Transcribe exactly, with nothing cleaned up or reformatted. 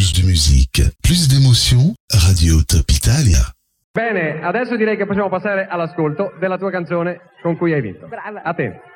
Plus de musique, plus d'émotion, Radio Top Italia. Bene, adesso direi che possiamo passare all'ascolto della tua canzone con cui hai vinto. Brava. A te.